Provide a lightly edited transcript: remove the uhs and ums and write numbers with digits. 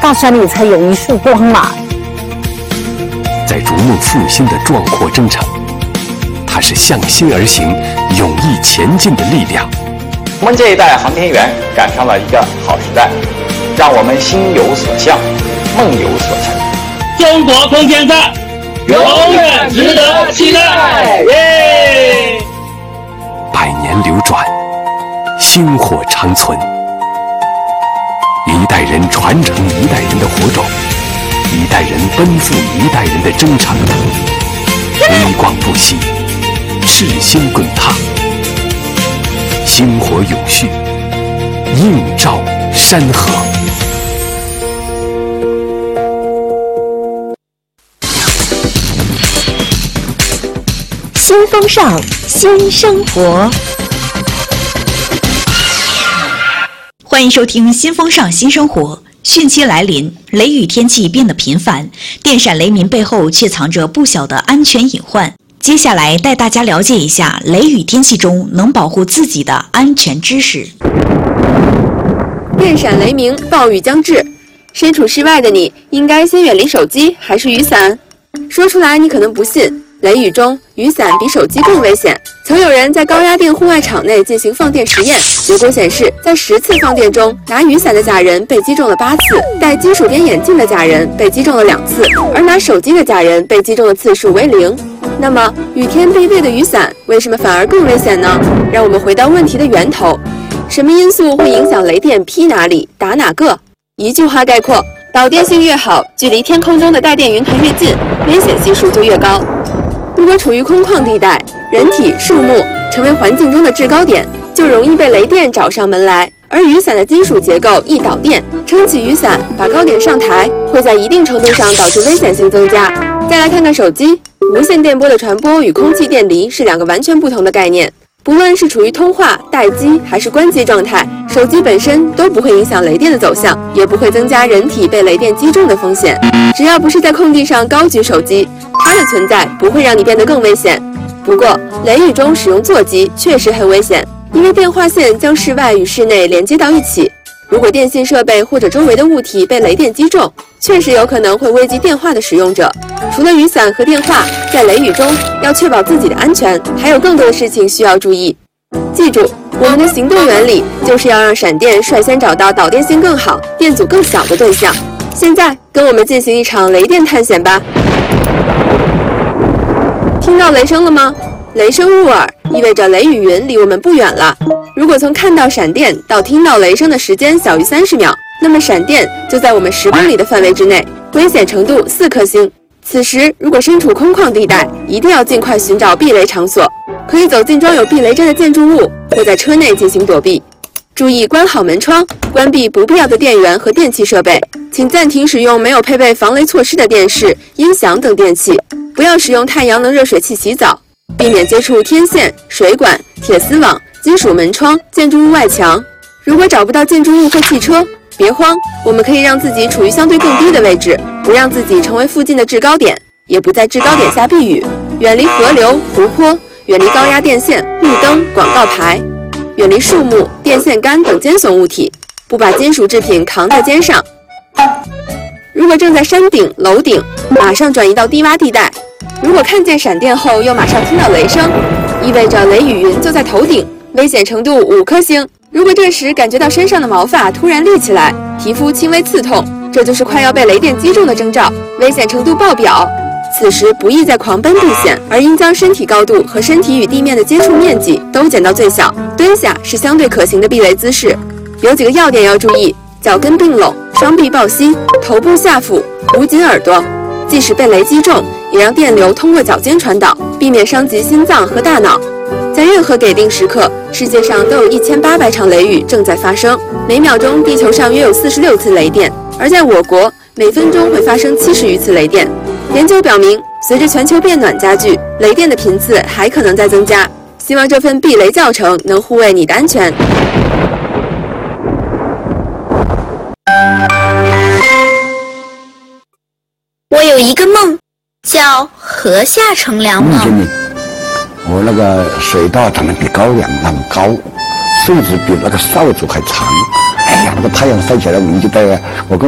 大山里才有一束光嘛。 在逐梦复兴的壮阔征程，它是向心而行、勇毅前进的力量。 我们这一代航天员赶上了一个好时代，让我们心有所向，梦有所成。 中国空间站永远值得期待！耶！ 百年流转，薪火长存，一代人传承一代人的火种，一代人奔赴一代人的征程，微光不息，赤心滚烫，星火永续，映照山河。 新风尚，新生活。 欢迎收听《新风尚新生活》。汛期来临，雷雨天气变得频繁，电闪雷鸣背后却藏着不小的安全隐患。接下来带大家了解一下雷雨天气中能保护自己的安全知识。 电闪雷鸣，暴雨将至，身处室外的你，应该先远离手机还是雨伞？说出来你可能不信，雷雨中，雨伞比手机更危险。曾有人在高压电户外场内进行放电实验，结果显示，在10次放电中，拿雨伞的假人被击中了8次，戴金属边眼镜的假人被击中了2次，而拿手机的假人被击中的次数为0。那么，雨天必备的雨伞为什么反而更危险呢？让我们回到问题的源头，什么因素会影响雷电劈哪里、打哪个？一句话概括：导电性越好，距离天空中的带电云团越近，危险系数就越高。如果处于空旷地带，人体、树木成为环境中的制高点，就容易被雷电找上门来。而雨伞的金属结构易导电，撑起雨伞，把高点上抬，会在一定程度上导致危险性增加。再来看看手机，无线电波的传播与空气电离是2个完全不同的概念。不论是处于通话、待机还是关机状态，手机本身都不会影响雷电的走向，也不会增加人体被雷电击中的风险。只要不是在空地上高举手机，它的存在不会让你变得更危险。不过，雷雨中使用座机确实很危险，因为电话线将室外与室内连接到一起。如果电信设备或者周围的物体被雷电击中，确实有可能会危及电话的使用者。除了雨伞和电话，在雷雨中要确保自己的安全，还有更多的事情需要注意。记住，我们的行动原理就是要让闪电率先找到导电性更好、电阻更小的对象。现在，跟我们进行一场雷电探险吧。听到雷声了吗？雷声入耳，意味着雷雨云离我们不远了。如果从看到闪电到听到雷声的时间小于30秒，那么闪电就在我们10公里的范围之内，危险程度4颗星。此时，如果身处空旷地带，一定要尽快寻找避雷场所，可以走进装有避雷针的建筑物，或在车内进行躲避。注意关好门窗，关闭不必要的电源和电气设备，请暂停使用没有配备防雷措施的电视、音响等电器，不要使用太阳能热水器洗澡，避免接触天线、水管、铁丝网、金属门窗、建筑物外墙。如果找不到建筑物或汽车，别慌，我们可以让自己处于相对更低的位置，不让自己成为附近的制高点，也不在制高点下避雨，远离河流、湖泊，远离高压电线、路灯、广告牌，远离树木、电线杆等尖耸物体，不把金属制品扛在肩上。如果正在山顶、楼顶，马上转移到低洼地带。如果看见闪电后又马上听到雷声，意味着雷雨云就在头顶，危险程度5颗星。如果这时感觉到身上的毛发突然立起来，皮肤轻微刺痛，这就是快要被雷电击中的征兆，危险程度爆表。此时不宜再狂奔避险，而应将身体高度和身体与地面的接触面积都减到最小，蹲下是相对可行的避雷姿势。有几个要点要注意：脚跟并拢，双臂抱膝，头部下俯，捂紧耳朵。即使被雷击中，也让电流通过脚尖传导，避免伤及心脏和大脑。在任何给定时刻，世界上都有1800场雷雨正在发生，每秒钟地球上约有46次雷电，而在我国，每分钟会发生70余次雷电。研究表明，随着全球变暖加剧，雷电的频次还可能在增加。希望这份避雷教程能护卫你的安全。 我有一个梦，叫河下乘凉梦。 我那个水稻长得比高粱那么高，甚至比那个扫帚还长。哎呀，那个太阳晒起来，我们就在我跟